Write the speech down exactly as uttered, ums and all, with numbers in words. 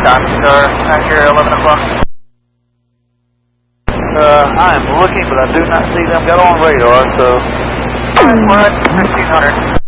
Time Star, out here eleven o'clock. Uh, I am looking, but I do not see them. Got on radar, so. Alright, we're at fifteen hundred.